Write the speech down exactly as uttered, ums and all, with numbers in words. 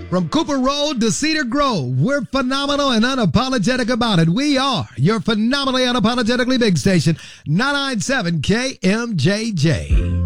From Cooper Road to Cedar Grove, we're phenomenal and unapologetic about it. We are your phenomenally unapologetically big station, nine ninety-seven K M J J.